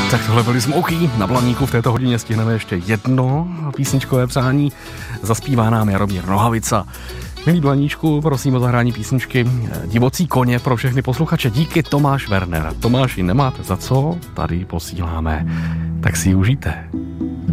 Tak tohle byli Smokey. Na Blaníku v této hodině stihneme ještě jedno písničkové přání. Zaspívá nám Jaromír Nohavica. Milí Blaníčku, prosím o zahrání písničky Divocí koně pro všechny posluchače. Díky, Tomáš Werner. Tomáši, nemáte za co, tady posíláme. Tak si ji užijte.